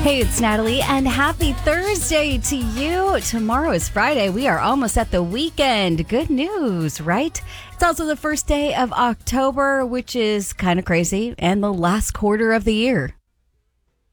Hey, it's Natalie, and happy Thursday to you. Tomorrow is Friday. We are almost at the weekend. Good news, right? It's also the first day of October, which is kind of crazy, and the last quarter of the year.